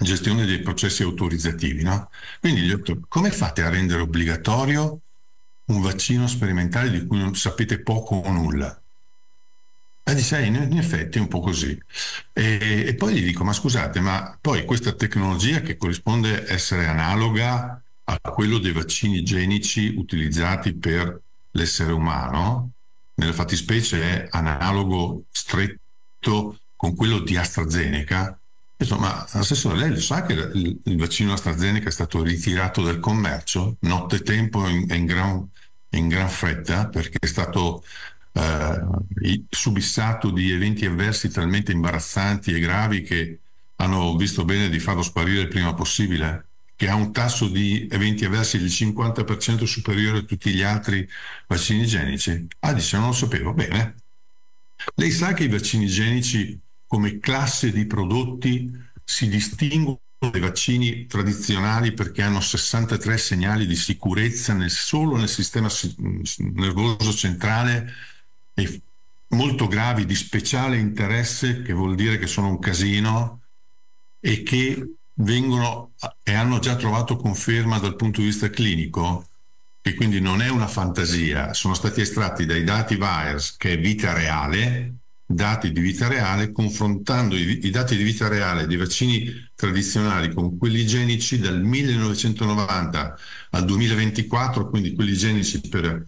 gestione dei processi autorizzativi, no? Quindi gli ho detto, come fate a rendere obbligatorio un vaccino sperimentale di cui non sapete poco o nulla? E dice, in effetti è un po' così. E poi gli dico, ma scusate, ma poi questa tecnologia che corrisponde essere analoga a quello dei vaccini genici utilizzati per l'essere umano, nella fattispecie è analogo stretto con quello di AstraZeneca. Insomma, assessore, lei lo sa che il vaccino AstraZeneca è stato ritirato dal commercio nottetempo in gran fretta perché è stato subissato di eventi avversi talmente imbarazzanti e gravi che hanno visto bene di farlo sparire il prima possibile, che ha un tasso di eventi avversi del 50% superiore a tutti gli altri vaccini genici. Ah, dice, non lo sapevo. Bene. Lei sa che i vaccini genici come classe di prodotti si distinguono dai vaccini tradizionali perché hanno 63 segnali di sicurezza solo nel sistema nervoso centrale e molto gravi di speciale interesse, che vuol dire che sono un casino e che vengono e hanno già trovato conferma dal punto di vista clinico, che quindi non è una fantasia, sono stati estratti dai dati VAERS, che è vita reale, dati di vita reale, confrontando i dati di vita reale dei vaccini tradizionali con quelli genici dal 1990 al 2024, quindi quelli genici per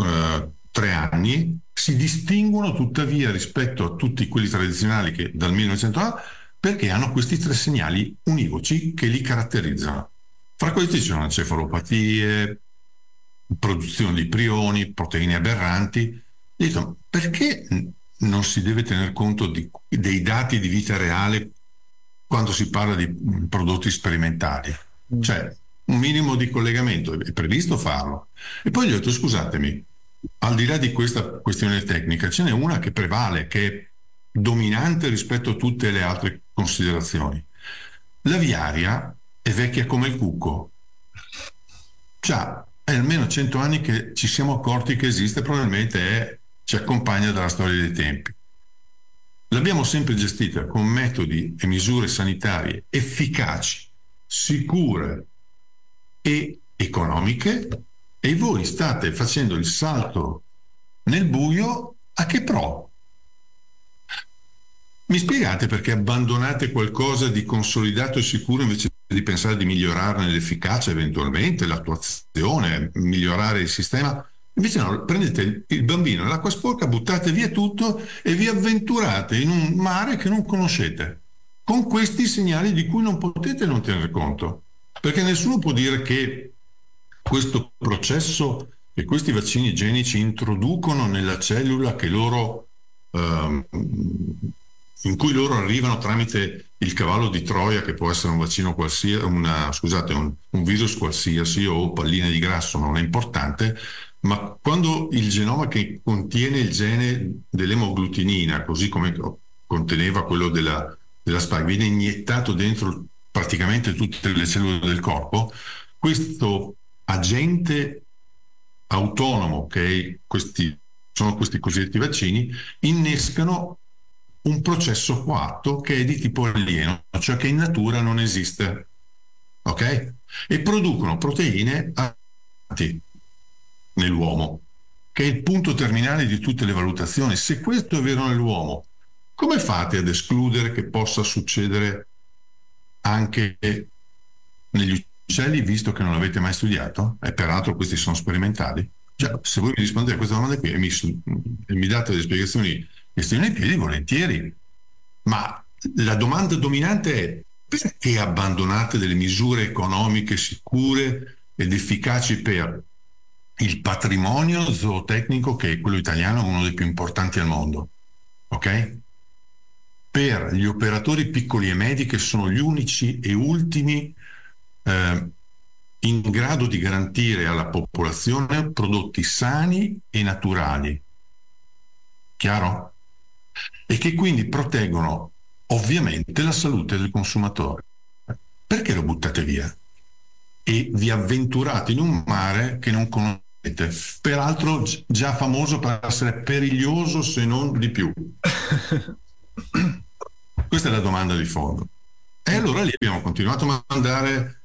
3 anni, si distinguono tuttavia rispetto a tutti quelli tradizionali che dal 1990 perché hanno questi tre segnali univoci che li caratterizzano. Fra questi ci sono encefalopatie, produzione di prioni, proteine aberranti. Dico, perché non si deve tener conto dei dati di vita reale quando si parla di prodotti sperimentali? Cioè, un minimo di collegamento, è previsto farlo. E poi gli ho detto, scusatemi, al di là di questa questione tecnica, ce n'è una che prevale, che è dominante rispetto a tutte le altre considerazioni. La viaria è vecchia come il cucco. Già, è almeno 100 anni che ci siamo accorti che esiste, ci accompagna dalla storia dei tempi. L'abbiamo sempre gestita con metodi e misure sanitarie efficaci, sicure e economiche, e voi state facendo il salto nel buio a che pro? Mi spiegate perché abbandonate qualcosa di consolidato e sicuro invece di pensare di migliorarne l'efficacia eventualmente, l'attuazione, migliorare il sistema? Invece no, prendete il bambino e l'acqua sporca, buttate via tutto e vi avventurate in un mare che non conoscete, con questi segnali di cui non potete non tenere conto. Perché nessuno può dire che questo processo che questi vaccini genici introducono nella cellula che loro in cui loro arrivano tramite il cavallo di Troia, che può essere un vaccino qualsiasi, un virus qualsiasi o palline di grasso, non è importante, ma quando il genoma che contiene il gene dell'emoglutinina, così come conteneva quello della Spike, viene iniettato dentro praticamente tutte le cellule del corpo, questo agente autonomo sono questi cosiddetti vaccini, innescano un processo coatto che è di tipo alieno, cioè che in natura non esiste, ok? E producono proteine anti nell'uomo, che è il punto terminale di tutte le valutazioni. Se questo è vero nell'uomo, come fate ad escludere che possa succedere anche negli uccelli, visto che non l'avete mai studiato? E peraltro questi sono sperimentali. Cioè, se voi mi rispondete a questa domanda qui e mi date delle spiegazioni che stiano in piedi, volentieri. Ma la domanda dominante è: perché abbandonate delle misure economiche sicure ed efficaci per il patrimonio zootecnico, che è quello italiano, uno dei più importanti al mondo, ok? Per gli operatori piccoli e medi, che sono gli unici e ultimi in grado di garantire alla popolazione prodotti sani e naturali, chiaro? E che quindi proteggono ovviamente la salute del consumatore. Perché lo buttate via? E vi avventurate in un mare che non conoscete, peraltro già famoso per essere periglioso se non di più. Questa è la domanda di fondo. E allora lì abbiamo continuato a mandare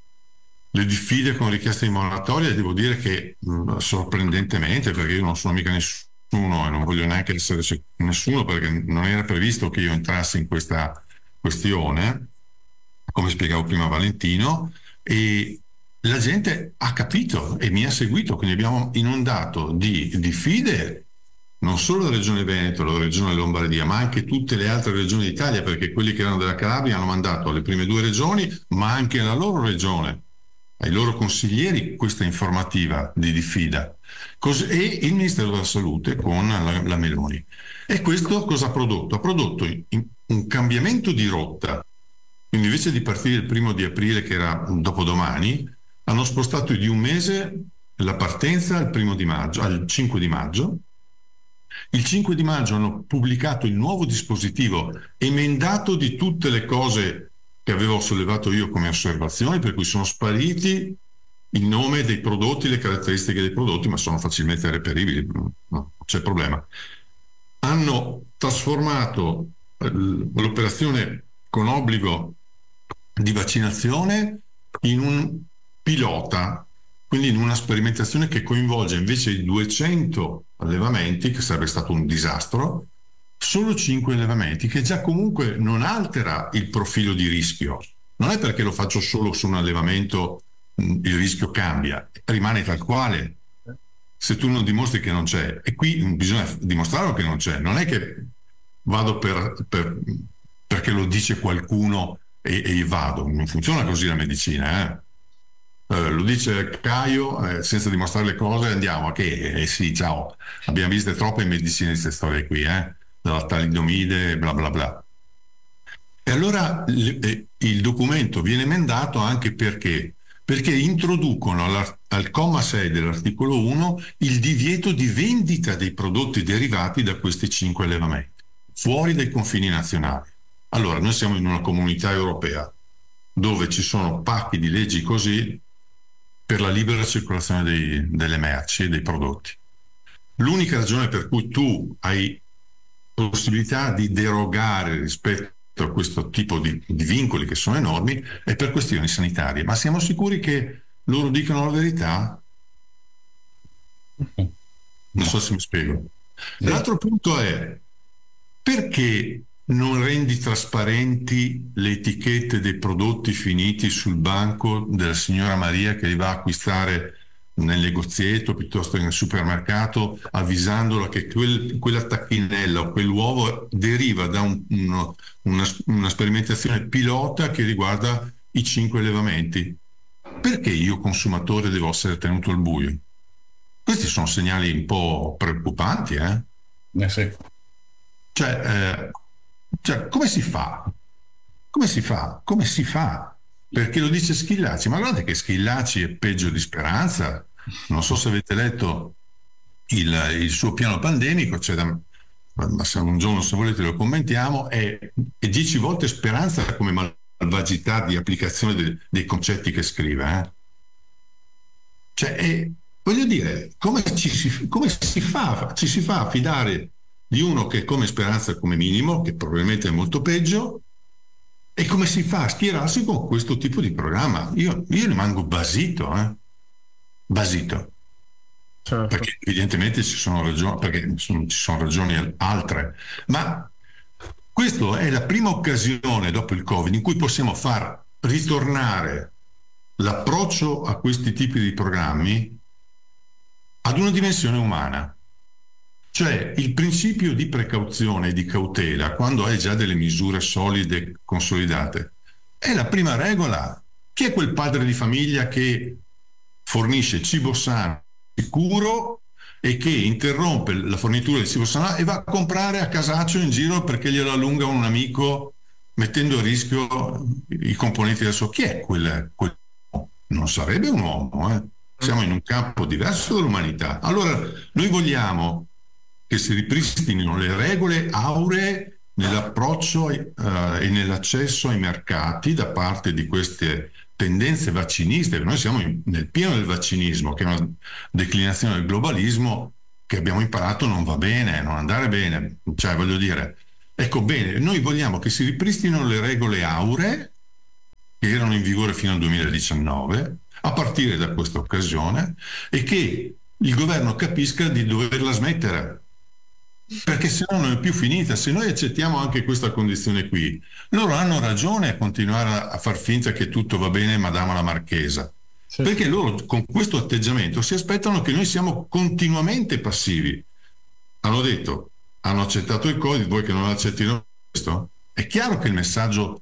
le diffide con richieste di moratoria e devo dire che sorprendentemente, perché io non sono mica nessuno e non voglio neanche essere nessuno perché non era previsto che io entrassi in questa questione, come spiegavo prima a Valentino, e la gente ha capito e mi ha seguito, quindi abbiamo inondato di diffide non solo la regione Veneto, la regione Lombardia, ma anche tutte le altre regioni d'Italia, perché quelli che erano della Calabria hanno mandato alle prime due regioni, ma anche alla loro regione, ai loro consiglieri, questa informativa di diffida. E il Ministero della Salute con la Meloni. E questo cosa ha prodotto? Ha prodotto un cambiamento di rotta. Quindi invece di partire il 1° aprile, che era dopodomani, hanno spostato di un mese la partenza al 5 di maggio. Il 5 di maggio hanno pubblicato il nuovo dispositivo emendato di tutte le cose che avevo sollevato io come osservazioni, per cui sono spariti il nome dei prodotti, le caratteristiche dei prodotti, ma sono facilmente reperibili, non c'è problema. Hanno trasformato l'operazione con obbligo di vaccinazione in un pilota, quindi in una sperimentazione che coinvolge invece i 200 allevamenti, che sarebbe stato un disastro, solo 5 allevamenti, che già comunque non altera il profilo di rischio. Non è perché lo faccio solo su un allevamento il rischio cambia, rimane tal quale. Se tu non dimostri che non c'è, e qui bisogna dimostrarlo che non c'è, non è che vado perché lo dice qualcuno e vado, non funziona così la medicina, lo dice Caio, senza dimostrare le cose andiamo, che sì, ciao, abbiamo visto troppe in medicina queste storie qui, dalla talidomide, bla bla bla. E allora il documento viene emendato anche perché introducono al comma 6 dell'articolo 1 il divieto di vendita dei prodotti derivati da questi 5 allevamenti, fuori dai confini nazionali. Allora, noi siamo in una comunità europea dove ci sono pacchi di leggi così per la libera circolazione delle merci e dei prodotti. L'unica ragione per cui tu hai possibilità di derogare rispetto a questo tipo di vincoli che sono enormi è per questioni sanitarie. Ma siamo sicuri che loro dicano la verità? Non so se mi spiego. L'altro punto è: perché non rendi trasparenti le etichette dei prodotti finiti sul banco della signora Maria che li va a acquistare nel negozietto piuttosto che nel supermercato, avvisandola che quella tacchinella o quell'uovo deriva da una sperimentazione pilota che riguarda i 5 allevamenti? Perché io consumatore devo essere tenuto al buio? Questi sono segnali un po' preoccupanti, Sì. Cioè, come si fa? Come si fa? Come si fa? Perché lo dice Schillaci, ma guardate che Schillaci è peggio di Speranza. Non so se avete letto il suo piano pandemico, ma se un giorno, se volete, lo commentiamo, è 10 volte Speranza come malvagità di applicazione dei concetti che scrive. Voglio dire, come ci si fa a fidare di uno che come Speranza come minimo, che probabilmente è molto peggio, e come si fa a schierarsi con questo tipo di programma? Io rimango basito, basito, Certo. perché evidentemente ci sono ragioni altre, ma questa è la prima occasione dopo il Covid in cui possiamo far ritornare l'approccio a questi tipi di programmi ad una dimensione umana. Cioè il principio di precauzione e di cautela, quando hai già delle misure solide, consolidate, è la prima regola. Chi è quel padre di famiglia che fornisce cibo sano, sicuro e che interrompe la fornitura di cibo sano e va a comprare a casaccio in giro perché glielo allunga un amico mettendo a rischio i componenti del suo? Chi è quel non sarebbe un uomo, Siamo in un campo diverso dall'umanità. Allora, noi vogliamo che si ripristinino le regole auree nell'approccio e nell'accesso ai mercati da parte di queste tendenze vacciniste. Noi siamo nel pieno del vaccinismo, che è una declinazione del globalismo che abbiamo imparato non va bene, non andare bene. Cioè, voglio dire, ecco bene, noi vogliamo che si ripristino le regole auree che erano in vigore fino al 2019, a partire da questa occasione, e che il governo capisca di doverla smettere, perché se no non è più finita. Se noi accettiamo anche questa condizione qui, loro hanno ragione a continuare a far finta che tutto va bene, Madama la Marchesa, Sì, perché loro con questo atteggiamento si aspettano che noi siamo continuamente passivi. Hanno detto, hanno accettato il Covid, voi che non accettino questo? È chiaro che il messaggio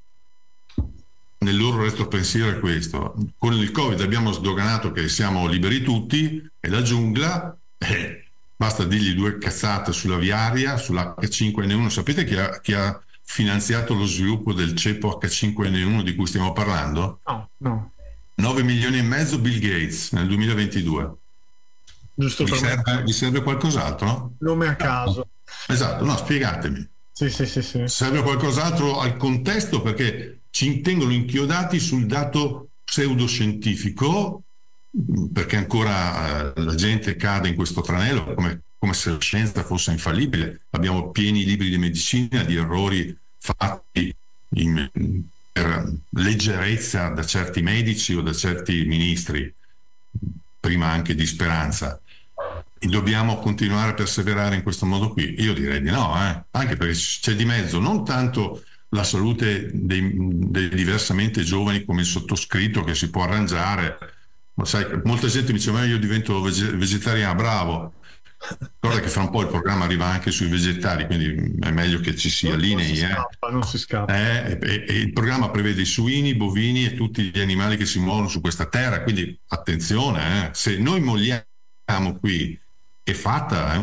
nel loro retropensiero è questo: con il Covid abbiamo sdoganato che siamo liberi tutti, è la giungla, basta dirgli due cazzate sulla viaria, sull'H5N1. Sapete chi ha finanziato lo sviluppo del ceppo H5N1 di cui stiamo parlando? no, no, 9 milioni e mezzo Bill Gates nel 2022. giusto Vi per me. serve, vi serve qualcos'altro? Nome a No. caso. Esatto, no, spiegatemi. Sì, sì, sì, sì. Serve qualcos'altro al contesto, perché ci tengono inchiodati sul dato pseudoscientifico, perché ancora la gente cade in questo tranello come se la scienza fosse infallibile. Abbiamo pieni libri di medicina di errori fatti per leggerezza da certi medici o da certi ministri, prima anche di Speranza. E dobbiamo continuare a perseverare in questo modo qui? Io direi di no, anche perché c'è di mezzo non tanto la salute dei diversamente giovani come il sottoscritto, che si può arrangiare. Ma sai, molta gente mi dice: ma io divento vegetariano, bravo. Guarda che fra un po' il programma arriva anche sui vegetali, quindi è meglio che ci si Non si allinei. scappa, non si scappa. E il programma prevede i suini, i bovini e tutti gli animali che si muovono su questa terra, quindi attenzione, se noi molliamo qui è fatta.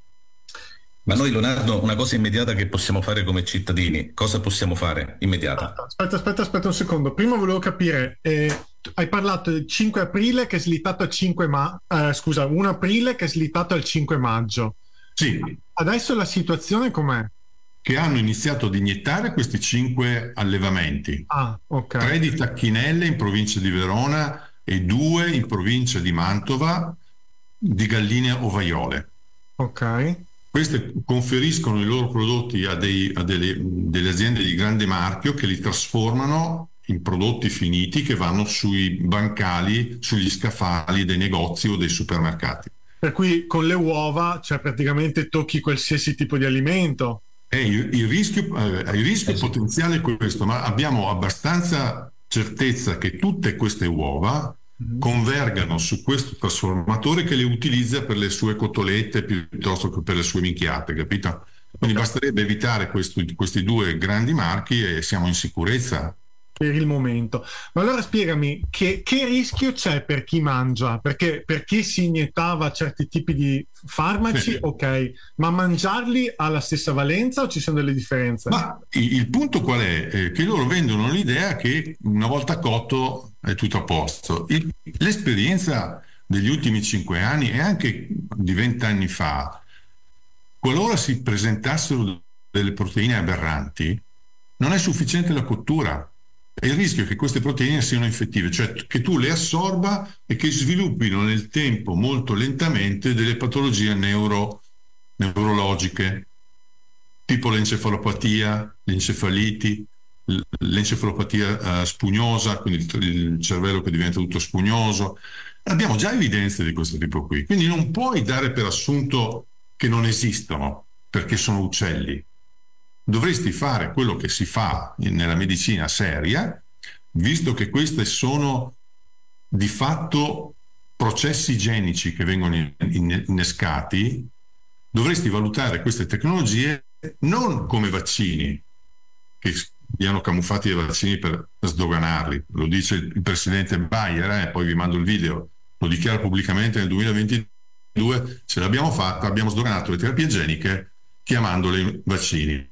Ma noi, Leonardo, una cosa immediata che possiamo fare come cittadini, cosa possiamo fare immediata? Aspetta un secondo. Prima volevo capire, hai parlato del 5 aprile che è slittato al 5 scusa, 1 aprile che è slittato al 5 maggio. Sì, Adesso la situazione com'è? che hanno iniziato ad iniettare questi 5 allevamenti, Ah, ok, 3 di Tacchinelle in provincia di Verona e 2 in provincia di Mantova di galline ovaiole. ok. Queste conferiscono i loro prodotti a delle aziende di grande marchio, che li trasformano in prodotti finiti che vanno sui bancali, sugli scaffali dei negozi o dei supermercati. Per cui con le uova, cioè praticamente tocchi qualsiasi tipo di alimento. Il rischio Sì. potenziale è questo, ma abbiamo abbastanza certezza che tutte queste uova Mhm. convergano su questo trasformatore che le utilizza per le sue cotolette piuttosto che per le sue minchiate, capito? Quindi Ok. basterebbe evitare questi due grandi marchi e siamo in sicurezza. Per il momento. Ma allora spiegami che rischio c'è per chi mangia? Perché per chi si iniettava certi tipi di farmaci, Sì. ok, ma mangiarli ha la stessa valenza o ci sono delle differenze? Ma il punto qual è? Che loro vendono l'idea che una volta cotto è tutto a posto. L'esperienza degli ultimi 5 anni e anche di 20 anni fa, qualora si presentassero delle proteine aberranti, non è sufficiente la cottura. E il rischio è che queste proteine siano infettive, cioè che tu le assorba e che sviluppino nel tempo molto lentamente delle patologie neurologiche, tipo l'encefalopatia, l'encefaliti, l'encefalopatia spugnosa, quindi il cervello che diventa tutto spugnoso. Abbiamo già evidenze di questo tipo qui, quindi non puoi dare per assunto che non esistono perché sono uccelli. Dovresti fare quello che si fa nella medicina seria, visto che queste sono di fatto processi genici che vengono innescati. Dovresti valutare queste tecnologie non come vaccini, che li hanno camuffati dai vaccini per sdoganarli. Lo dice il presidente Bayer, poi vi mando il video, lo dichiara pubblicamente nel 2022: ce l'abbiamo fatta, abbiamo sdoganato le terapie geniche chiamandole vaccini.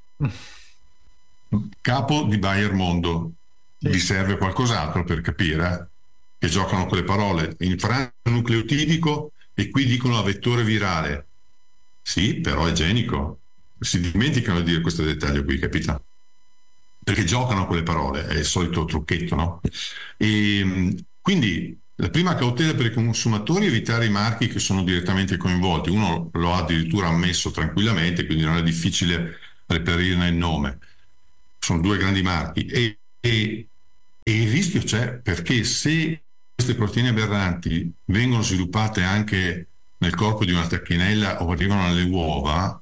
Capo di Bayer Mondo, vi Sì. serve qualcos'altro per capire che giocano con le parole? In Francia è nucleotidico e qui dicono a vettore virale. Sì, però è genico. Si dimenticano di dire questo dettaglio qui, capito? Perché giocano con le parole, è il solito trucchetto, no? Quindi la prima cautela per i consumatori è evitare i marchi che sono direttamente coinvolti. Uno lo ha addirittura ammesso tranquillamente, quindi non è difficile reperirne il nome. Sono due grandi marchi. E c'è, perché se queste proteine aberranti vengono sviluppate anche nel corpo di una tacchinella o arrivano alle uova,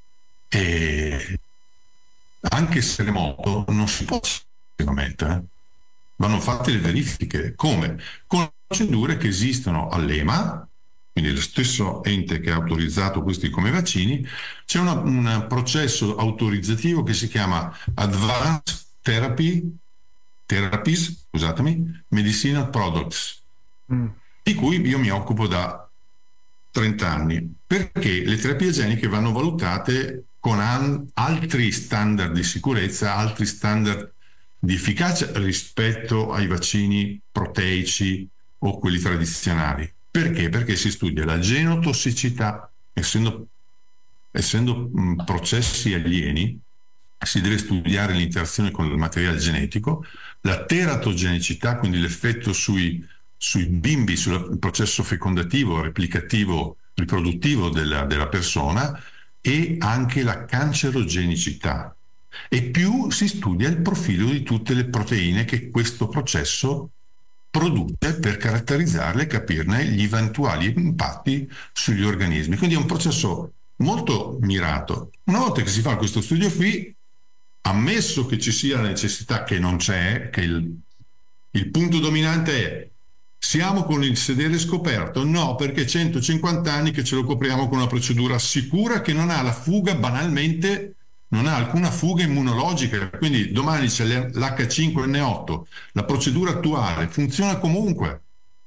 anche se remoto, non si può sicuramente. Vanno fatte le verifiche. Come? Con procedure che esistono all'EMA, quindi lo stesso ente che ha autorizzato questi come vaccini. C'è un processo autorizzativo che si chiama Advanced Therapies, scusatemi, Medicinal Products, di cui io mi occupo da 30 anni, perché le terapie geniche vanno valutate con altri standard di sicurezza, altri standard di efficacia rispetto ai vaccini proteici o quelli tradizionali. Perché? Perché si studia la genotossicità, essendo processi alieni, si deve studiare l'interazione con il materiale genetico, la teratogenicità, quindi l'effetto sui bimbi, sul processo fecondativo, replicativo, riproduttivo della persona, e anche la cancerogenicità. E più si studia il profilo di tutte le proteine che questo processo produce per caratterizzarle e capirne gli eventuali impatti sugli organismi. Quindi è un processo molto mirato. Una volta che si fa questo studio qui, ammesso che ci sia la necessità, che non c'è, che il punto dominante è: siamo con il sedere scoperto? No, perché 150 anni che ce lo copriamo con una procedura sicura che non ha la fuga, banalmente, non ha alcuna fuga immunologica. Quindi domani c'è l'H5N8, la procedura attuale funziona comunque.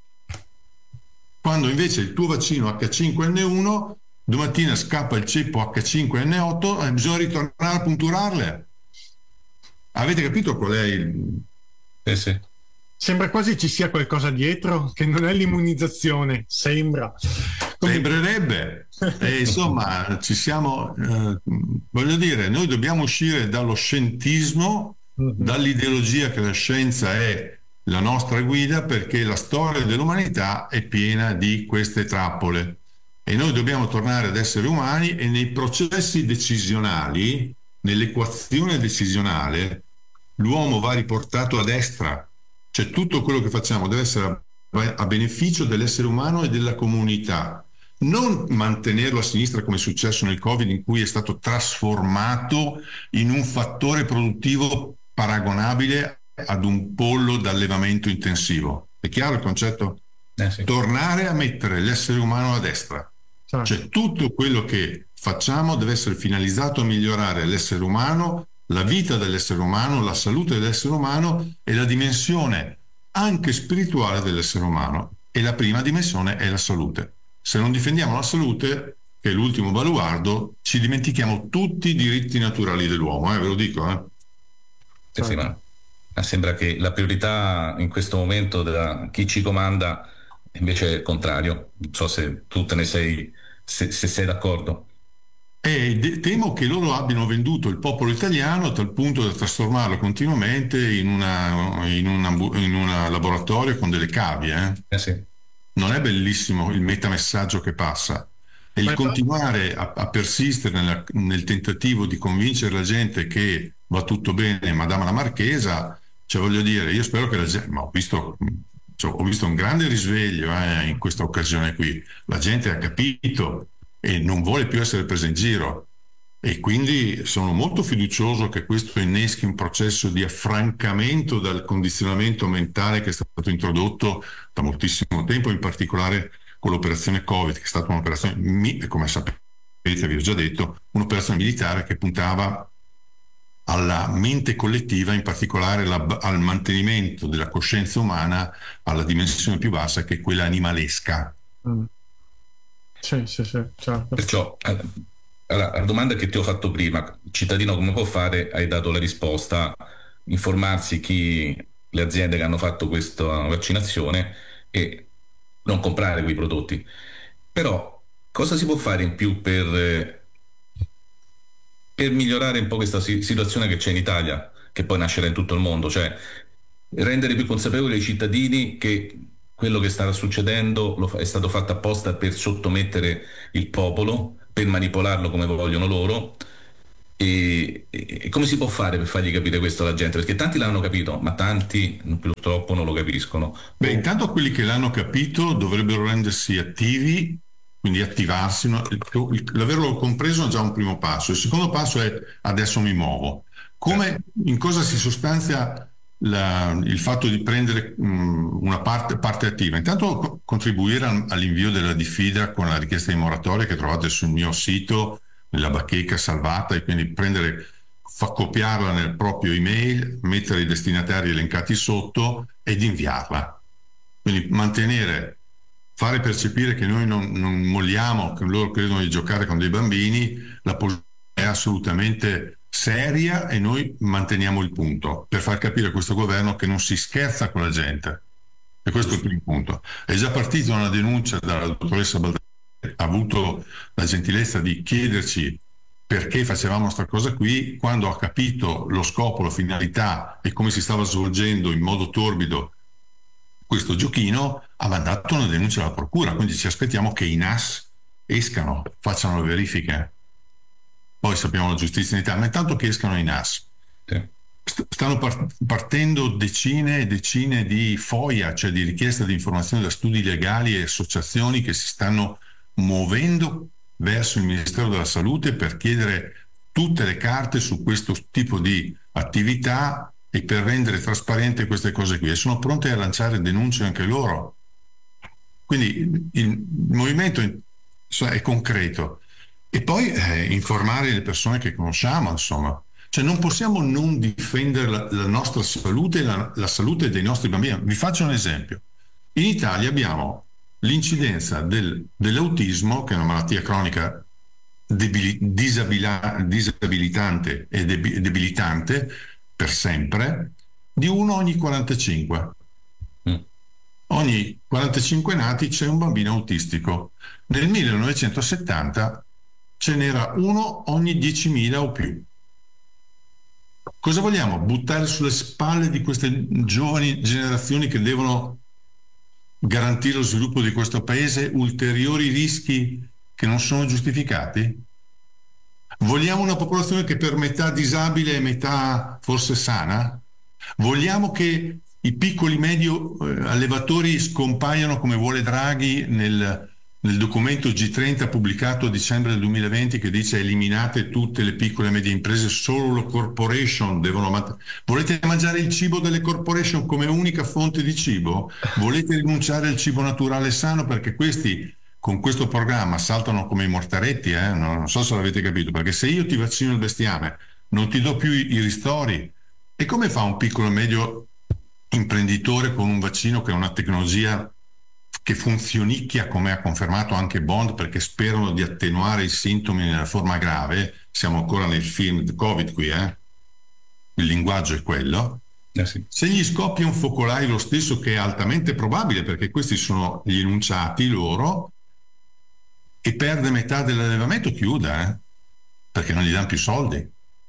Quando invece il tuo vaccino H5N1, domattina scappa il ceppo H5N8 e bisogna ritornare a punturarle. Avete capito qual è il... Sì. Sembra quasi ci sia qualcosa dietro, che non è l'immunizzazione, sembra. Sembrerebbe. Insomma, ci siamo... voglio dire, noi dobbiamo uscire dallo scientismo, dall'ideologia che la scienza è la nostra guida, perché la storia dell'umanità è piena di queste trappole. E noi dobbiamo tornare ad essere umani, e nei processi decisionali, nell'equazione decisionale, l'uomo va riportato a destra. Cioè tutto quello che facciamo deve essere a beneficio dell'essere umano e della comunità, non mantenerlo a sinistra come è successo nel Covid, in cui è stato trasformato in un fattore produttivo paragonabile ad un pollo d'allevamento intensivo. È chiaro il concetto? Sì. Tornare a mettere l'essere umano a destra. Cioè tutto quello che facciamo deve essere finalizzato a migliorare l'essere umano, la vita dell'essere umano, la salute dell'essere umano e la dimensione anche spirituale dell'essere umano. E la prima dimensione è la salute. Se non difendiamo la salute, che è l'ultimo baluardo, ci dimentichiamo tutti i diritti naturali dell'uomo, ve lo dico. Sì, ma sembra che la priorità in questo momento da chi ci comanda invece è il contrario. Non so se tu te ne sei, se sei d'accordo. Temo che loro abbiano venduto il popolo italiano a tal punto da trasformarlo continuamente in un laboratorio con delle cavie. Sì. Non è bellissimo il metamessaggio che passa, e il continuare a persistere nel tentativo di convincere la gente che va tutto bene, Madama la Marchesa. Cioè, voglio dire, io spero che la gente, ma ho visto un grande risveglio in questa occasione qui. La gente ha capito e non vuole più essere presa in giro, e quindi sono molto fiducioso che questo inneschi un processo di affrancamento dal condizionamento mentale che è stato introdotto da moltissimo tempo, in particolare con l'operazione Covid, che è stata un'operazione, come sapete, vi ho già detto, un'operazione militare che puntava alla mente collettiva, in particolare al mantenimento della coscienza umana alla dimensione più bassa, che è quella animalesca. Sì, certo. Perciò, la domanda che ti ho fatto prima, cittadino come può fare, hai dato la risposta: informarsi le aziende che hanno fatto questa vaccinazione e non comprare quei prodotti. Però cosa si può fare in più per migliorare un po' questa situazione che c'è in Italia, che poi nascerà in tutto il mondo? Cioè rendere più consapevoli i cittadini che quello che sta succedendo è stato fatto apposta per sottomettere il popolo, per manipolarlo come vogliono loro, E come si può fare per fargli capire questo alla gente? Perché tanti l'hanno capito, ma tanti purtroppo non lo capiscono. Beh, intanto quelli che l'hanno capito dovrebbero rendersi attivi, quindi attivarsi. No? L'averlo compreso è già un primo passo. Il secondo passo è adesso mi muovo. In cosa si sostanzia il fatto di prendere una parte attiva? Intanto contribuire all'invio della diffida con la richiesta di moratoria che trovate sul mio sito, nella bacheca salvata, e quindi copiarla nel proprio email, mettere i destinatari elencati sotto ed inviarla. Quindi fare percepire che noi non molliamo, che loro credono di giocare con dei bambini, la posizione è assolutamente seria e noi manteniamo il punto per far capire a questo governo che non si scherza con la gente. E questo è il primo punto. È già partita una denuncia dalla dottoressa Baldacci, ha avuto la gentilezza di chiederci perché facevamo questa cosa qui. Quando ha capito lo scopo, la finalità e come si stava svolgendo in modo torbido questo giochino, ha mandato una denuncia alla procura, quindi ci aspettiamo che i NAS escano, facciano le verifiche. Poi sappiamo la giustizia in Italia, ma intanto che escano i NAS. Sì. Stanno partendo decine e decine di FOIA, cioè di richieste di informazioni da studi legali e associazioni che si stanno muovendo verso il Ministero della Salute per chiedere tutte le carte su questo tipo di attività e per rendere trasparente queste cose qui, e sono pronte a lanciare denunce anche loro. Quindi il movimento è concreto. E poi informare le persone che conosciamo, insomma. Cioè non possiamo non difendere la nostra salute e la salute dei nostri bambini. Vi faccio un esempio. In Italia abbiamo l'incidenza dell'autismo, che è una malattia cronica disabilitante e debilitante per sempre, di 1 ogni 45. Ogni 45 nati c'è un bambino autistico. Nel 1970 ce n'era uno ogni 10.000 o più. Cosa vogliamo? Buttare sulle spalle di queste giovani generazioni che devono garantire lo sviluppo di questo paese ulteriori rischi che non sono giustificati? Vogliamo una popolazione che per metà disabile e metà forse sana? Vogliamo che i piccoli medio allevatori scompaiano come vuole Draghi nel documento G30 pubblicato a dicembre del 2020, che dice eliminate tutte le piccole e medie imprese, solo le corporation devono volete mangiare il cibo delle corporation come unica fonte di cibo? Volete rinunciare al cibo naturale e sano? Perché questi con questo programma saltano come i mortaretti, non so se l'avete capito, perché se io ti vaccino il bestiame non ti do più i ristori, e come fa un piccolo e medio imprenditore con un vaccino che è una tecnologia che funzionicchia, come ha confermato anche Bond, perché sperano di attenuare i sintomi nella forma grave? Siamo ancora nel film Covid qui, il linguaggio è quello. Sì. Se gli scoppia un focolaio lo stesso, che è altamente probabile perché questi sono gli enunciati loro, e perde metà dell'allevamento, chiuda, perché non gli danno più soldi.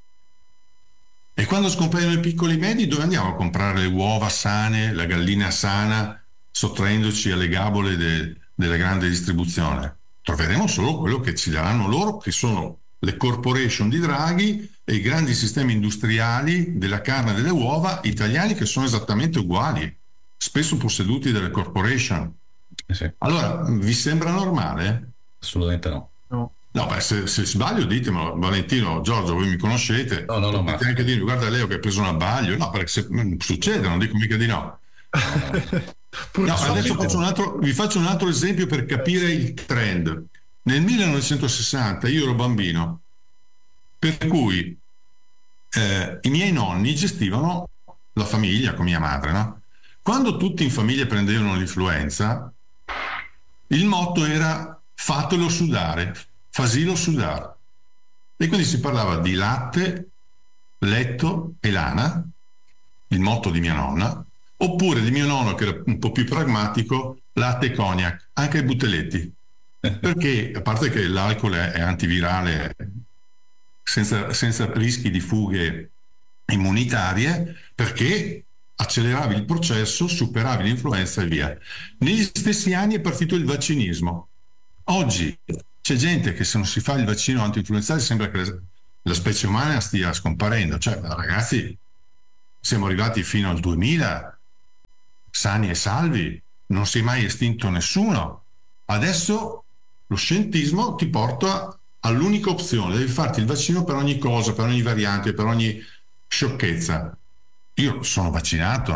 E quando scompaiono i piccoli medi, dove andiamo a comprare le uova sane, la gallina sana, sottraendoci alle gabole della grande distribuzione? Troveremo solo quello che ci daranno loro, che sono le corporation di Draghi e i grandi sistemi industriali della carne e delle uova italiani, che sono esattamente uguali, spesso posseduti dalle corporation. Sì. Allora, vi sembra normale? Assolutamente no. No, beh, se sbaglio ditemelo, Valentino, Giorgio, voi mi conoscete. No, potete anche dirmi, guarda Leo che ha preso un abbaglio. No, perché succede, non dico mica di no. No, adesso vi faccio un altro esempio per capire il trend. Nel 1960 io ero bambino, per cui i miei nonni gestivano la famiglia con mia madre, no? Quando tutti in famiglia prendevano l'influenza, il motto era fatelo sudare, fasilo sudare. E quindi si parlava di latte, letto e lana, il motto di mia nonna, oppure di mio nonno, che era un po' più pragmatico, latte e cognac, anche ai butelletti. Perché, a parte che l'alcol è antivirale, senza rischi di fughe immunitarie, perché acceleravi il processo, superavi l'influenza e via. Negli stessi anni è partito il vaccinismo. Oggi c'è gente che se non si fa il vaccino anti-influenzale sembra che la specie umana stia scomparendo. Cioè, ragazzi, siamo arrivati fino al 2000 sani e salvi, non si è mai estinto nessuno. Adesso lo scientismo ti porta all'unica opzione: devi farti il vaccino per ogni cosa, per ogni variante, per ogni sciocchezza. Io sono vaccinato,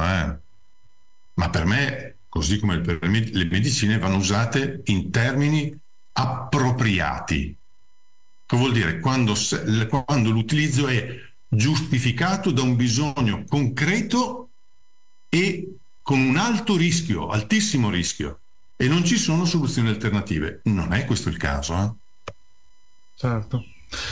ma per me, così come per le medicine, vanno usate in termini appropriati. Che vuol dire quando l'utilizzo è giustificato da un bisogno concreto e con un alto rischio, altissimo rischio, e non ci sono soluzioni alternative. Non è questo il caso. Certo.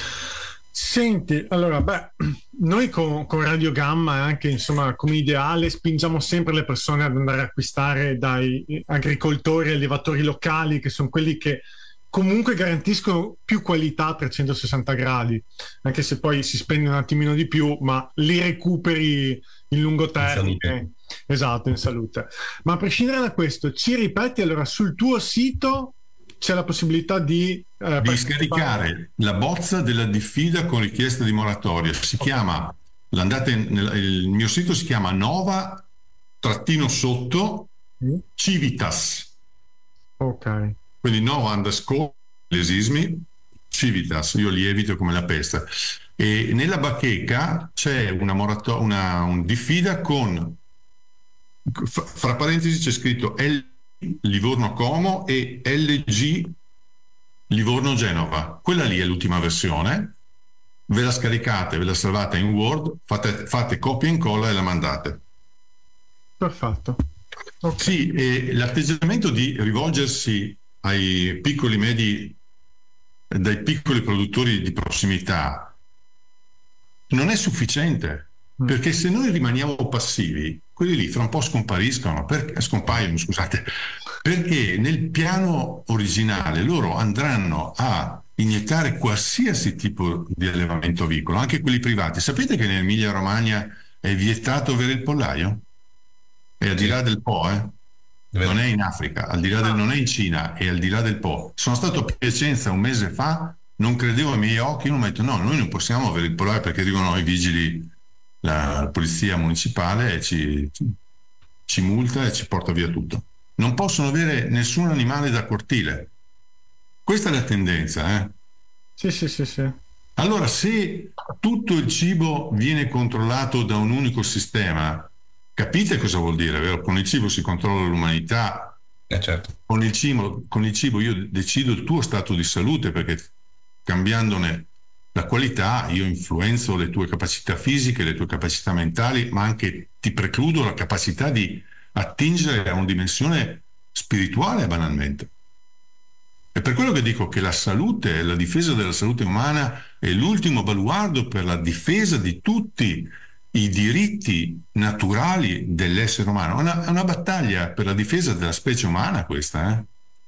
Senti, allora, noi con Radio Gamma, anche insomma come ideale, spingiamo sempre le persone ad andare a acquistare dai agricoltori e allevatori locali, che sono quelli che comunque garantiscono più qualità a 360 gradi, anche se poi si spende un attimino di più, ma li recuperi in lungo termine. Esatto, in salute. Ma a prescindere da questo, ci ripeti allora, sul tuo sito c'è la possibilità di scaricare la bozza della diffida con richiesta di moratoria. Si chiama, il mio sito si chiama Nova-sotto Civitas. Ok. Quindi Nova _ lesismi Civitas, io li evito come la peste. E nella bacheca c'è un diffida con, fra parentesi c'è scritto L Livorno Como e LG Livorno Genova. Quella lì è l'ultima versione, ve la scaricate, ve la salvate in Word, fate copia e incolla e la mandate. Perfetto. Okay. Sì, e l'atteggiamento di rivolgersi ai piccoli medi, dai piccoli produttori di prossimità non è sufficiente, perché se noi rimaniamo passivi, quelli lì fra un po' scompaiono, perché nel piano originale loro andranno a iniettare qualsiasi tipo di allevamento avicolo, anche quelli privati. Sapete che in Emilia Romagna è vietato avere il pollaio? È al di là del Po, non è in Africa, non è in Cina, è al di là del Po. Sono stato a Piacenza un mese fa, non credevo ai miei occhi, non mi ho detto no, noi non possiamo avere il pollaio perché dicono i vigili, la polizia municipale ci multa e ci porta via tutto. Non possono avere nessun animale da cortile. Questa è la tendenza, Sì. Allora, se tutto il cibo viene controllato da un unico sistema, capite cosa vuol dire, vero? Con il cibo si controlla l'umanità. Certo. Con il cibo io decido il tuo stato di salute, perché cambiandone la qualità io influenzo le tue capacità fisiche, le tue capacità mentali, ma anche ti precludo la capacità di attingere a una dimensione spirituale, banalmente. È per quello che dico che la salute, la difesa della salute umana è l'ultimo baluardo per la difesa di tutti i diritti naturali dell'essere umano. È una battaglia per la difesa della specie umana questa,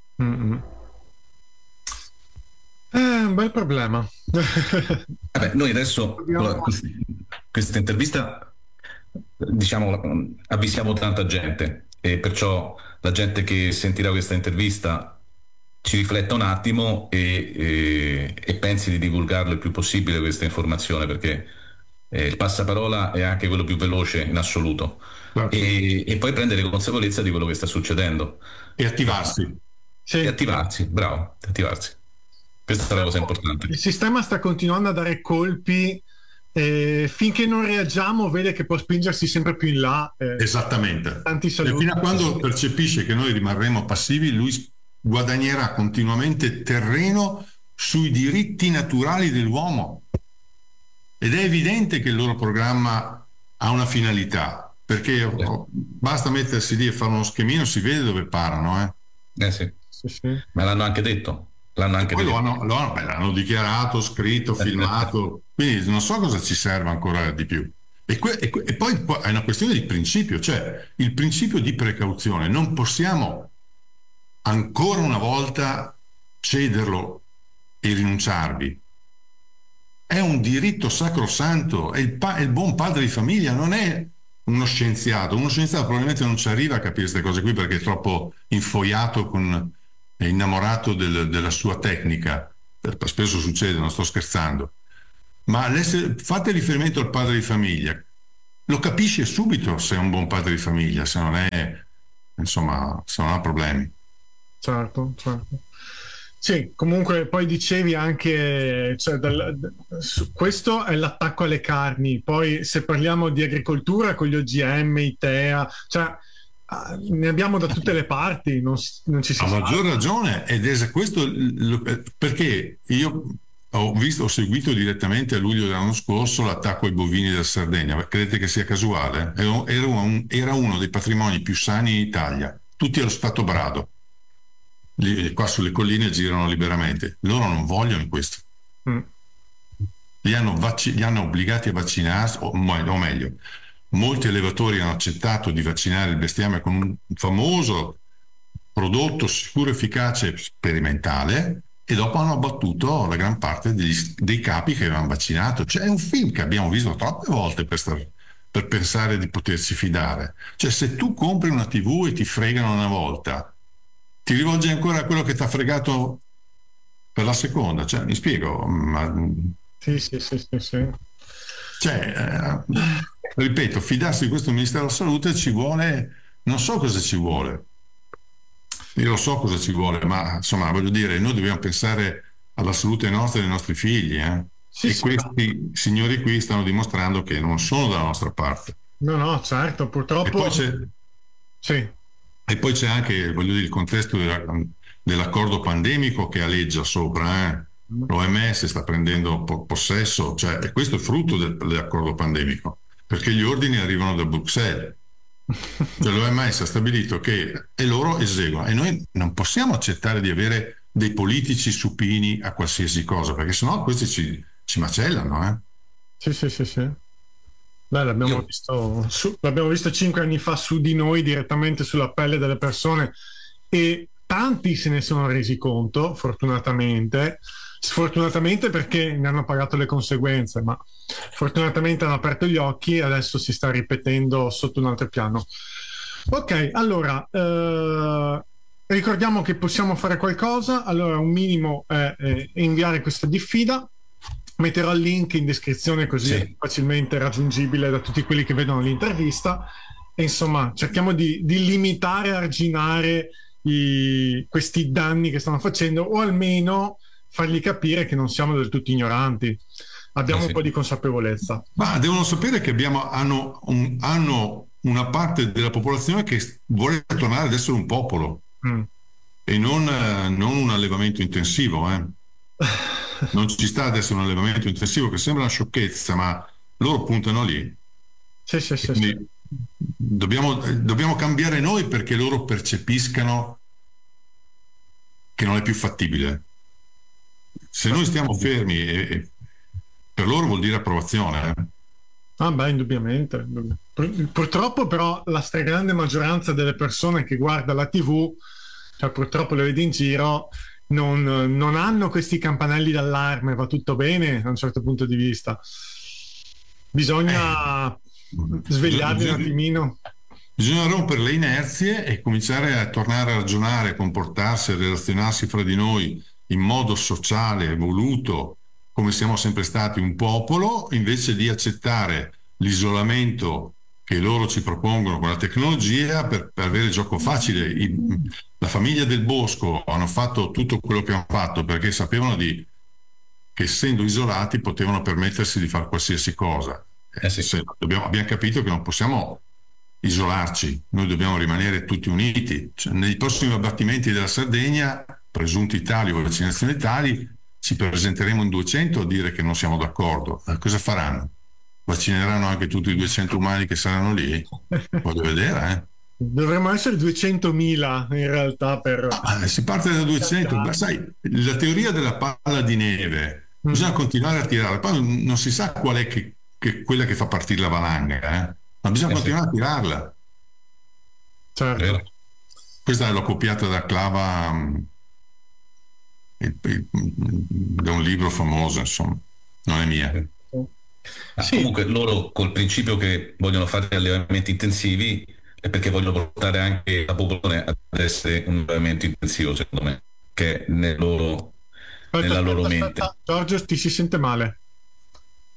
È un bel problema. Vabbè, noi adesso questa intervista, diciamo, avvisiamo tanta gente, e perciò la gente che sentirà questa intervista ci rifletta un attimo e pensi di divulgarlo il più possibile questa informazione, perché il passaparola è anche quello più veloce in assoluto. Certo. E poi prendere consapevolezza di quello che sta succedendo e attivarsi. E attivarsi, bravo, attivarsi. Questa è la cosa importante. Il sistema sta continuando a dare colpi, finché non reagiamo vede che può spingersi sempre più in là. Esattamente. Tanti saluti. E fino a quando percepisce che noi rimarremo passivi, lui guadagnerà continuamente terreno sui diritti naturali dell'uomo. Ed è evidente che il loro programma ha una finalità, perché basta mettersi lì e fare uno schemino, si vede dove parano. Sì. Ma l'hanno anche detto. L'hanno dichiarato, scritto, filmato, quindi non so cosa ci serve ancora di più. E poi è una questione di principio, cioè il principio di precauzione. Non possiamo ancora una volta cederlo e rinunciarvi. È un diritto sacrosanto, è il buon padre di famiglia, non è uno scienziato. Uno scienziato probabilmente non ci arriva a capire queste cose qui perché è troppo infoiato, è innamorato della sua tecnica. Spesso succede, non sto scherzando. ma fate riferimento al padre di famiglia, lo capisce subito se è un buon padre di famiglia, se non è, insomma, se non ha problemi. Certo, certo. Sì, comunque poi dicevi anche, cioè, questo è l'attacco alle carni, poi se parliamo di agricoltura con gli OGM, i TEA, cioè ne abbiamo da tutte le parti, non ci si Ha fa. maggior ragione, ed è questo perché io ho seguito direttamente a luglio dell'anno scorso l'attacco ai bovini della Sardegna. Credete che sia casuale? Era uno dei patrimoni più sani in Italia, tutti allo stato brado. Qua sulle colline girano liberamente. Loro non vogliono questo. Mm. Li hanno obbligati a vaccinarsi, o meglio, molti allevatori hanno accettato di vaccinare il bestiame con un famoso prodotto sicuro, efficace, sperimentale, e dopo hanno abbattuto la gran parte dei capi che avevano vaccinato. Cioè, è un film che abbiamo visto troppe volte per pensare di potersi fidare. Cioè, se tu compri una TV e ti fregano una volta, ti rivolgi ancora a quello che ti ha fregato per la seconda. Cioè, mi spiego? Sì. Cioè, ripeto, fidarsi di questo Ministero della Salute ci vuole, non so cosa ci vuole. Io lo so cosa ci vuole, ma insomma, voglio dire, noi dobbiamo pensare alla salute nostra e dei nostri figli, e questi signori qui stanno dimostrando che non sono dalla nostra parte. No, certo, purtroppo. E poi c'è anche, voglio dire, il contesto dell'accordo pandemico che aleggia sopra. L'OMS sta prendendo possesso, cioè, e questo è frutto dell'accordo pandemico, perché gli ordini arrivano da Bruxelles. Cioè, l'OMS ha stabilito che e loro eseguono, e noi non possiamo accettare di avere dei politici supini a qualsiasi cosa, perché sennò questi ci macellano. Sì. Beh, l'abbiamo visto 5 anni fa su di noi, direttamente sulla pelle delle persone, e tanti se ne sono resi conto, fortunatamente. Sfortunatamente perché ne hanno pagato le conseguenze, ma fortunatamente hanno aperto gli occhi e adesso si sta ripetendo sotto un altro piano. Ok, allora ricordiamo che possiamo fare qualcosa. Allora, un minimo è inviare questa diffida. Metterò il link in descrizione, così è facilmente raggiungibile da tutti quelli che vedono l'intervista, e insomma cerchiamo di limitare, arginare questi danni che stanno facendo, o almeno fargli capire che non siamo del tutto ignoranti, abbiamo un po' di consapevolezza. Ma devono sapere che hanno una parte della popolazione che vuole tornare ad essere un popolo, e non un allevamento intensivo. Non ci sta ad essere un allevamento intensivo, che sembra una sciocchezza, ma loro puntano lì. Sì. Dobbiamo cambiare noi perché loro percepiscano che non è più fattibile. Se noi stiamo fermi, per loro vuol dire approvazione. Indubbiamente. Purtroppo però la stragrande maggioranza delle persone che guarda la TV, cioè purtroppo le vedi in giro, non hanno questi campanelli d'allarme. Va tutto bene da un certo punto di vista, bisogna svegliarli un attimino. Bisogna rompere le inerzie e cominciare a tornare a ragionare, a comportarsi, a relazionarsi fra di noi in modo sociale, voluto, come siamo sempre stati, un popolo, invece di accettare l'isolamento che loro ci propongono con la tecnologia per avere gioco facile. La famiglia del Bosco hanno fatto tutto quello che hanno fatto perché sapevano che essendo isolati potevano permettersi di fare qualsiasi cosa. Abbiamo capito che non possiamo isolarci, noi dobbiamo rimanere tutti uniti. Cioè, nei prossimi abbattimenti della Sardegna, presunti tali o vaccinazioni tali, ci presenteremo in 200 a dire che non siamo d'accordo. Cosa faranno? Vaccineranno anche tutti i 200 umani che saranno lì? Voglio vedere. Dovremmo essere 200.000 in realtà si parte da 200. Ma sai, la teoria della palla di neve, bisogna continuare a tirare. Poi non si sa qual è quella che fa partire la valanga, ma bisogna continuare a tirarla. Certo. Questa l'ho copiata da Clava, da un libro famoso, insomma, non è mia. Comunque loro col principio che vogliono fare allevamenti intensivi è perché vogliono portare anche la popolazione ad essere un allevamento intensivo, secondo me, che è nella loro mente. Giorgio, ti si sente male?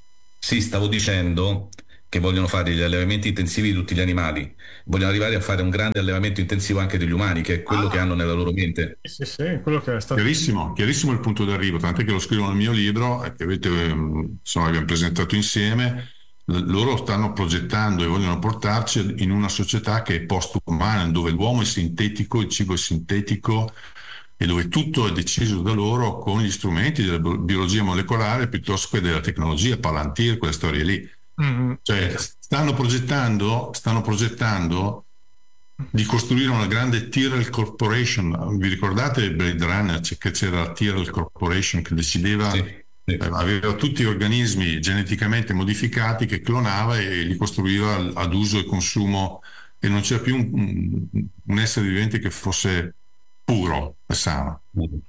Sì, stavo dicendo che vogliono fare gli allevamenti intensivi di tutti gli animali, vogliono arrivare a fare un grande allevamento intensivo anche degli umani, che è quello che Ah, hanno nella loro mente. sì, sì, quello che è stato. Chiarissimo, chiarissimo il punto d'arrivo, tant'è che lo scrivo nel mio libro, che avete, insomma, abbiamo presentato insieme. Loro stanno progettando e vogliono portarci in una società che è post-umana, dove l'uomo è sintetico, il cibo è sintetico e dove tutto è deciso da loro con gli strumenti della biologia molecolare piuttosto che della tecnologia, Palantir, quelle storie lì. Mhm. Cioè, stanno progettando di costruire una grande Tyrrell Corporation. Vi ricordate Blade Runner? Che c'era la Tyrrell Corporation che decideva, Sì, sì. aveva tutti gli organismi geneticamente modificati che clonava e li costruiva ad uso e consumo, e non c'era più un essere vivente che fosse puro e sano.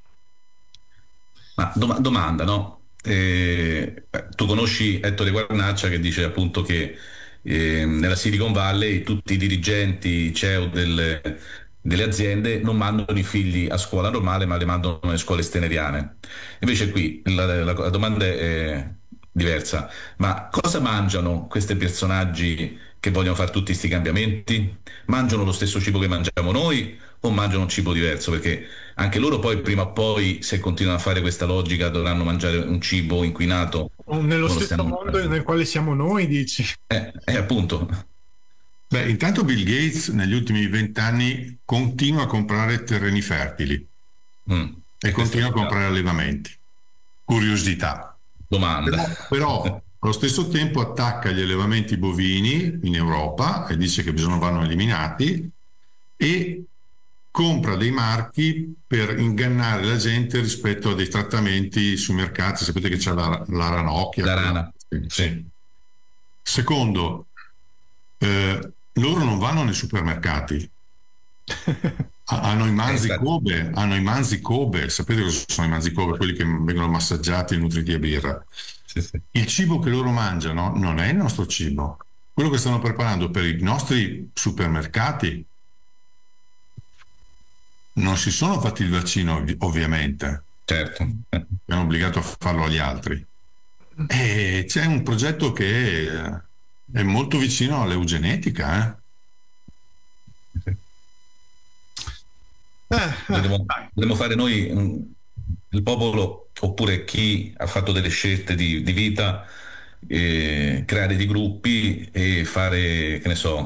Ma domanda, no? Tu conosci Ettore Guarnaccia che dice appunto che nella Silicon Valley tutti i dirigenti CEO delle aziende non mandano i figli a scuola normale, ma le mandano nelle scuole steneriane. Invece qui la domanda è diversa. Ma cosa mangiano questi personaggi che vogliono fare tutti questi cambiamenti? Mangiano lo stesso cibo che mangiamo noi o mangiano un cibo diverso? Perché anche loro poi prima o poi, se continuano a fare questa logica, dovranno mangiare un cibo inquinato O nello come lo stesso stiamo mondo mangiando. nel quale siamo noi, dici. Appunto. Beh, intanto Bill Gates negli ultimi 20 anni continua a comprare terreni fertili Mm. e Questa continua a è la comprare allevamenti. Curiosità. domanda. Però allo stesso tempo attacca gli allevamenti bovini in Europa e dice che vanno eliminati, e compra dei marchi per ingannare la gente rispetto a dei trattamenti sui mercati. Sapete che c'è la ranocchia. La rana. Sì, Sì. sì. Secondo, loro non vanno nei supermercati. Infatti. Hanno i manzi Kobe, sapete cosa sono i manzi Kobe? Quelli che vengono massaggiati e nutriti a birra. Sì, sì. Il cibo che loro mangiano non è il nostro cibo. Quello che stanno preparando per i nostri supermercati non si sono fatti il vaccino, ovviamente, Certo. hanno obbligato a farlo agli altri. E c'è un progetto che è molto vicino all'eugenetica, Dai. Dobbiamo fare noi, il popolo, oppure chi ha fatto delle scelte di vita, creare dei gruppi e fare, che ne so,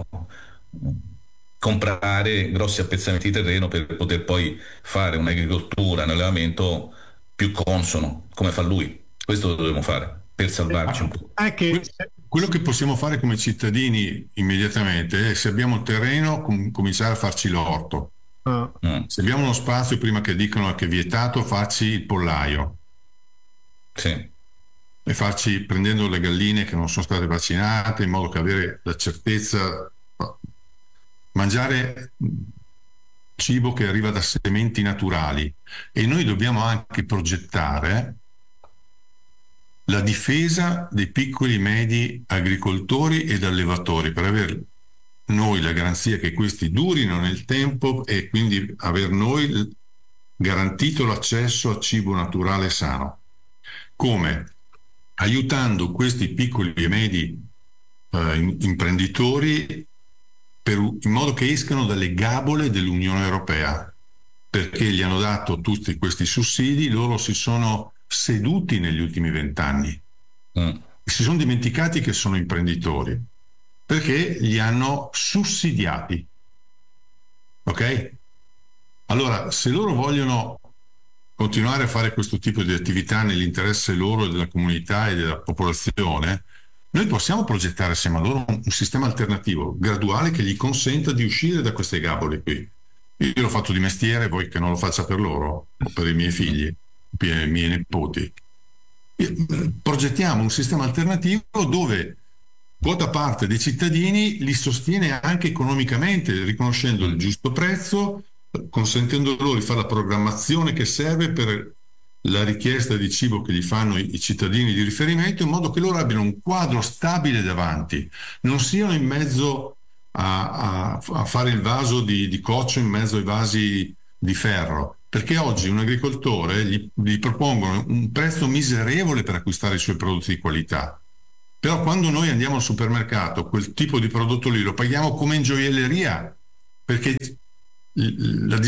comprare grossi appezzamenti di terreno per poter poi fare un'agricoltura, un allevamento più consono, come fa lui. Questo lo dobbiamo fare per salvarci un po'. È che Quello che possiamo fare come cittadini immediatamente è, se abbiamo il terreno, cominciare a farci l'orto. ah, Mm. Se abbiamo uno spazio, prima che dicono che è vietato, farci il pollaio Sì. e farci, prendendo le galline che non sono state vaccinate, in modo che avere la certezza, mangiare cibo che arriva da sementi naturali. E noi dobbiamo anche progettare la difesa dei piccoli e medi agricoltori ed allevatori, per avere noi la garanzia che questi durino nel tempo e quindi aver noi garantito l'accesso a cibo naturale e sano. Come? Aiutando questi piccoli e medi imprenditori in modo che escano dalle gabole dell'Unione Europea, perché gli hanno dato tutti questi sussidi, loro si sono seduti negli ultimi 20 anni Mm. e si sono dimenticati che sono imprenditori, perché li hanno sussidiati. Ok? Allora, se loro vogliono continuare a fare questo tipo di attività nell'interesse loro e della comunità e della popolazione, noi possiamo progettare assieme a loro un sistema alternativo, graduale, che gli consenta di uscire da queste gabole qui. Io l'ho fatto di mestiere, vuoi che non lo faccia per loro o per i miei figli, per i miei nipoti. Progettiamo un sistema alternativo dove quota parte dei cittadini li sostiene anche economicamente, riconoscendo il giusto prezzo, consentendo loro di fare la programmazione che serve per la richiesta di cibo che gli fanno i cittadini di riferimento, in modo che loro abbiano un quadro stabile davanti, non siano in mezzo a fare il vaso di coccio in mezzo ai vasi di ferro, perché oggi un agricoltore gli propongono un prezzo miserevole per acquistare i suoi prodotti di qualità. Però quando noi andiamo al supermercato, quel tipo di prodotto lì lo paghiamo come in gioielleria, perché la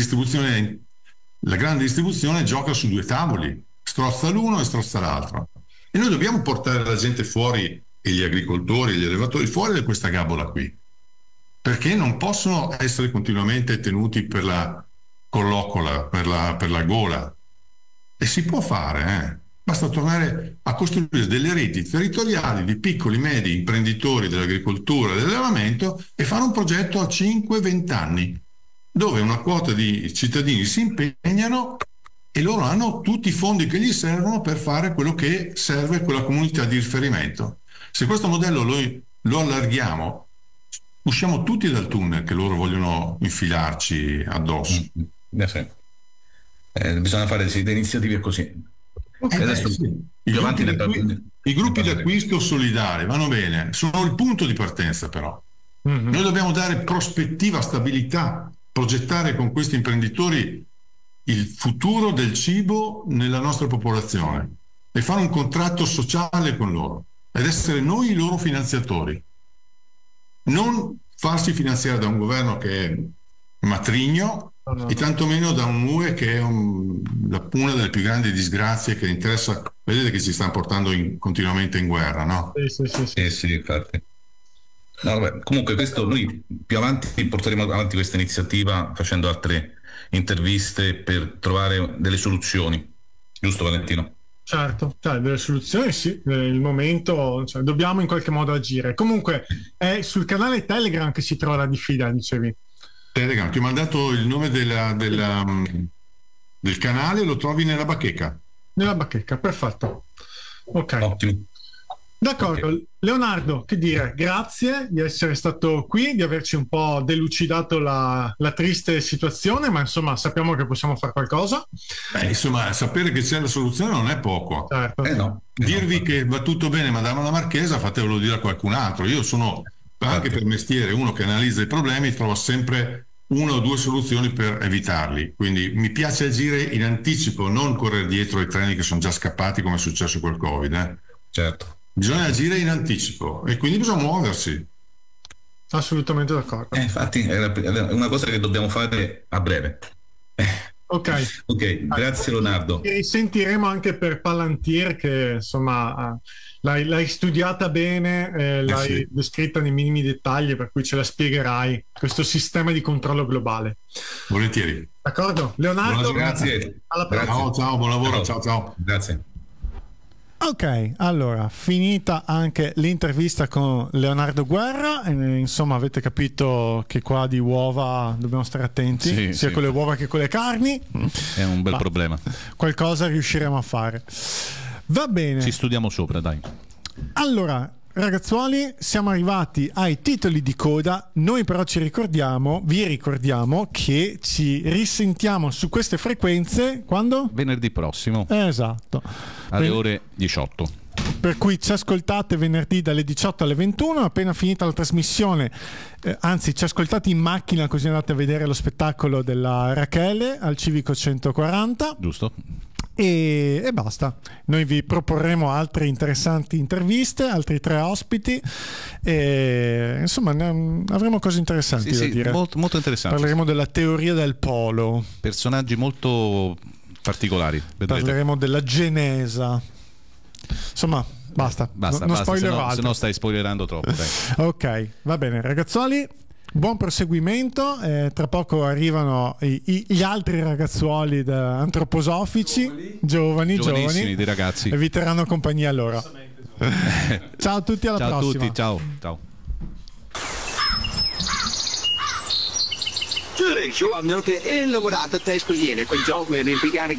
grande distribuzione gioca su due tavoli, strozza l'uno e strozza l'altro. E noi dobbiamo portare la gente fuori, e gli agricoltori, gli allevatori, fuori da questa gabola qui, perché non possono essere continuamente tenuti per la colloccola, per la gola. E si può fare, Basta tornare a costruire delle reti territoriali di piccoli, medi imprenditori dell'agricoltura e dell'allevamento e fare un progetto a 5-20 anni, dove una quota di cittadini si impegnano e loro hanno tutti i fondi che gli servono per fare quello che serve quella comunità di riferimento. Se questo modello noi lo allarghiamo, usciamo tutti dal tunnel che loro vogliono infilarci addosso. Sì. Bisogna fare delle iniziative così. Adesso, sì. I gruppi d'acquisto solidari vanno bene, sono il punto di partenza, però. Noi dobbiamo dare prospettiva, stabilità, progettare con questi imprenditori il futuro del cibo nella nostra popolazione e fare un contratto sociale con loro ed essere noi i loro finanziatori, non farsi finanziare da un governo che è matrigno e tantomeno da un UE che è una delle più grandi disgrazie che interessa. Vedete che ci stanno portando continuamente in guerra, no? Sì, infatti. No, vabbè. Comunque questo noi più avanti porteremo avanti questa iniziativa facendo altre interviste per trovare delle soluzioni, giusto Valentino? Certo, delle soluzioni sì, il momento dobbiamo in qualche modo agire. Comunque è sul canale Telegram che si trova la diffida, dicevi. Telegram, ti ho mandato il nome del canale, lo trovi nella bacheca. Nella bacheca, perfetto. Ok. Ottimo. D'accordo, okay. Leonardo, che dire, grazie di essere stato qui, di averci un po' delucidato la triste situazione, ma insomma sappiamo che possiamo fare qualcosa. Insomma, sapere che c'è la soluzione non è poco. Certo. No. Dirvi che va tutto bene, Madama la Marchesa, fatevelo dire a qualcun altro. Io sono anche per mestiere uno che analizza i problemi, trova sempre una o due soluzioni per evitarli. Quindi mi piace agire in anticipo, non correre dietro ai treni che sono già scappati come è successo col Covid. Certo. Bisogna agire in anticipo e quindi bisogna muoversi. Assolutamente d'accordo. Infatti è una cosa che dobbiamo fare a breve. Ok, grazie Leonardo. Ti risentiremo anche per Palantir, che insomma l'hai studiata bene, l'hai descritta nei minimi dettagli, per cui ce la spiegherai, questo sistema di controllo globale. Volentieri. D'accordo, Leonardo. Grazie. Alla prossima. Ciao, buon lavoro. Ciao. Grazie. Ok, allora, finita anche l'intervista con Leonardo Guerra, insomma avete capito che qua di uova dobbiamo stare attenti, sia con le uova che con le carni. È un bel problema. Qualcosa riusciremo a fare. Va bene. Ci studiamo sopra, dai. Allora, ragazzuoli, siamo arrivati ai titoli di coda. Noi però vi ricordiamo che ci risentiamo su queste frequenze quando? Venerdì prossimo. Esatto. Alle ore 18. Per cui ci ascoltate venerdì dalle 18 alle 21, appena finita la trasmissione, anzi ci ascoltate in macchina così andate a vedere lo spettacolo della Rachele al Civico 140. Giusto. E basta, noi vi proporremo altre interessanti interviste, altri 3 ospiti e insomma avremo cose interessanti da dire. Molto interessanti. Parleremo della teoria del polo, personaggi molto particolari, vedrete. Parleremo della genesa, insomma basta, non spoilerò altro, se no stai spoilerando troppo, dai. Ok, va bene ragazzuoli, buon proseguimento, tra poco arrivano gli altri ragazzuoli antroposofici, giovanissimi dei ragazzi, e vi terranno compagnia loro. Ciao a tutti, alla prossima. Ciao a tutti, ciao. Tuurlijk, zo, omdat je lavorato te scogliere, quel gioco è